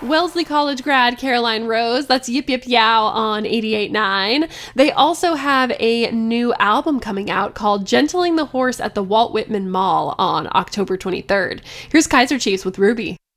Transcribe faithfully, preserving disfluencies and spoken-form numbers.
Wellesley College grad Caroline Rose. That's Yip Yip Yow on eighty-eight point nine. They also have a new album coming out called Gentling the Horse at the Walt Whitman Mall on October twenty-third. Here's Kaiser Chiefs with Ruby.